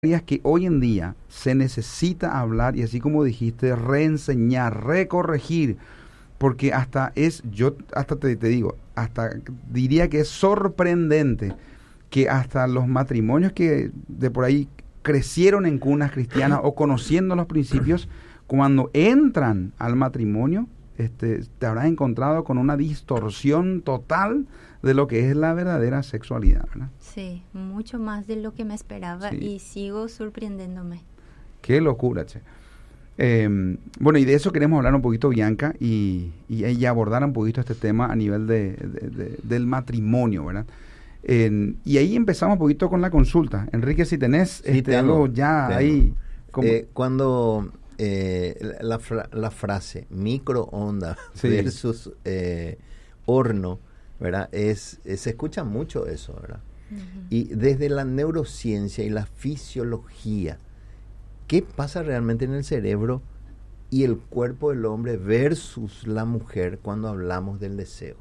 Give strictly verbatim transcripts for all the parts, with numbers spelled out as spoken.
Que hoy en día se necesita hablar y así como dijiste, reenseñar, recorregir, porque hasta es, yo hasta te, te digo, hasta diría que es sorprendente que hasta los matrimonios que de por ahí crecieron en cunas cristianas o conociendo los principios, cuando entran al matrimonio, este, te habrás encontrado con una distorsión total de lo que es la verdadera sexualidad, ¿verdad? Sí, mucho más de lo que me esperaba sí. Y sigo sorprendiéndome. Qué locura, che. Eh, bueno, y de eso queremos hablar un poquito, Bianca, y, y, y abordar un poquito este tema a nivel de, de, de, del matrimonio, ¿verdad? Eh, y ahí empezamos un poquito con la consulta. Enrique, si tenés sí, este, tengo, algo ya tengo. ahí. Como... Eh, cuando eh, la, fra la frase microondas sí. versus eh, horno, ¿verdad? Es, es, se escucha mucho eso, ¿verdad? Uh-huh. Y desde la neurociencia y la fisiología, ¿qué pasa realmente en el cerebro y el cuerpo del hombre versus la mujer cuando hablamos del deseo?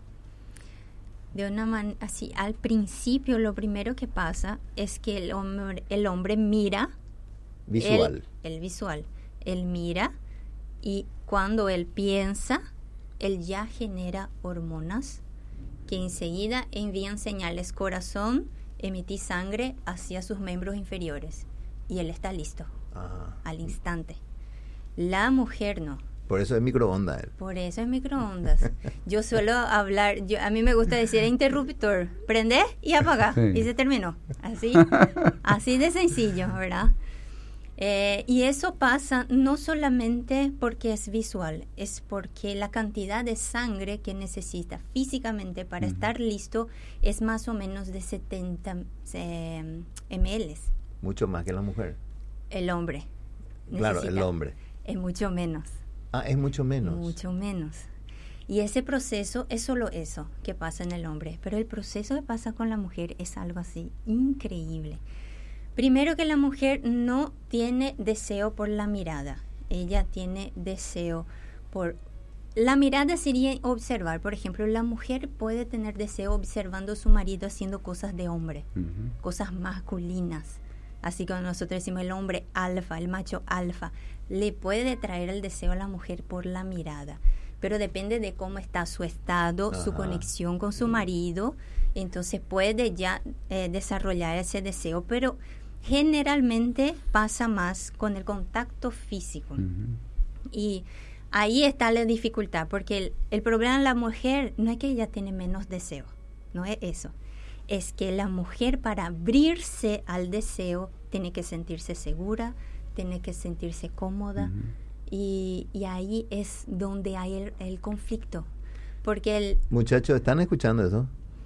De una manera así, al principio lo primero que pasa es que el hombre, el hombre mira visual. El, el visual, él mira y cuando él piensa, él ya genera hormonas que enseguida envían señales corazón, emitir sangre hacia sus miembros inferiores y él está listo ah. al instante. La mujer no. Por eso es microondas. Por eso es microondas. Yo suelo hablar, yo, a mí me gusta decir interruptor, prende y apaga sí. y se terminó. Así, así de sencillo, ¿verdad? Eh, y eso pasa no solamente porque es visual, es porque la cantidad de sangre que necesita físicamente para uh-huh. estar listo es más o menos de setenta eh, mililitros. Mucho más que la mujer. El hombre. Claro, el hombre. Es mucho menos. Ah, es mucho menos. Mucho menos. Y ese proceso es solo eso que pasa en el hombre, pero el proceso que pasa con la mujer es algo así increíble. Primero que la mujer no tiene deseo por la mirada, ella tiene deseo por... La mirada sería observar, por ejemplo, la mujer puede tener deseo observando a su marido haciendo cosas de hombre, uh-huh. cosas masculinas. Así como nosotros decimos el hombre alfa, el macho alfa, le puede traer el deseo a la mujer por la mirada, pero depende de cómo está su estado, Ajá. su conexión con su marido, entonces puede ya eh, desarrollar ese deseo, pero generalmente pasa más con el contacto físico. Uh-huh. Y ahí está la dificultad, porque el, el problema de la mujer no es que ella tiene menos deseo, no es eso. Es que la mujer para abrirse al deseo tiene que sentirse segura, tiene que sentirse cómoda uh-huh. y, y ahí es donde hay el, el conflicto. Porque el... Muchachos, ¿están escuchando eso?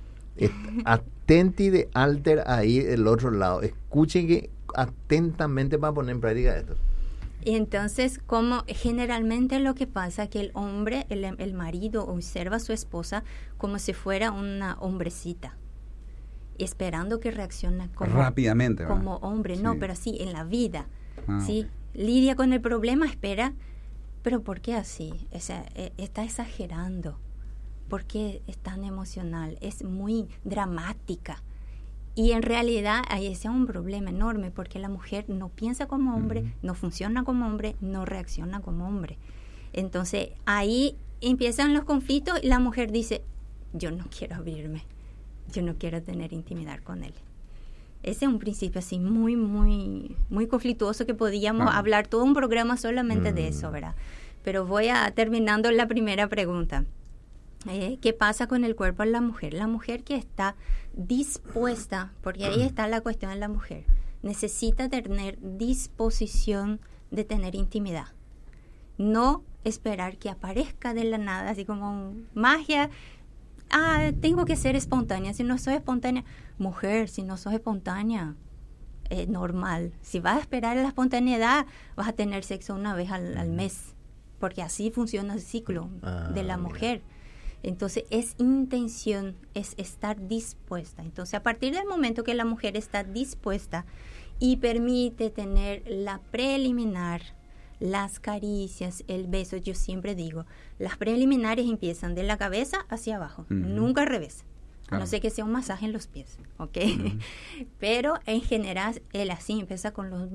Atenti de alter ahí del otro lado. Escuchen que atentamente para poner en práctica esto. Y entonces, como generalmente lo que pasa que el hombre, el, el marido observa a su esposa como si fuera una hombrecita, esperando que reaccione como, rápidamente, como hombre, sí. no, pero sí, en la vida, ah, sí, okay. lidia con el problema, espera, pero ¿por qué así? O sea, eh, está exagerando, ¿por qué es tan emocional? Es muy dramática, y en realidad ahí es un problema enorme, porque la mujer no piensa como hombre, uh-huh. no funciona como hombre, no reacciona como hombre, entonces ahí empiezan los conflictos, y la mujer dice, yo no quiero abrirme, yo no quiero tener intimidad con él. Ese es un principio así muy, muy, muy conflictuoso que podíamos ah. hablar todo un programa solamente mm. de eso, ¿verdad? Pero voy a terminando la primera pregunta. Eh, ¿Qué pasa con el cuerpo de la mujer? La mujer que está dispuesta, porque ahí está la cuestión de la mujer, necesita tener disposición de tener intimidad. No esperar que aparezca de la nada, así como magia. Ah, tengo que ser espontánea. Si no soy espontánea, mujer, si no sos espontánea, es normal. Si vas a esperar la espontaneidad, vas a tener sexo una vez al, al mes, porque así funciona el ciclo ah, de la mujer. Entonces, es intención, es estar dispuesta. Entonces, a partir del momento que la mujer está dispuesta y permite tener la preliminar, las caricias, el beso, yo siempre digo, las preliminares empiezan de la cabeza hacia abajo, uh-huh. nunca al revés. Claro. A no ser que sea un masaje en los pies, ¿ok? Uh-huh. Pero en general, él así empieza con los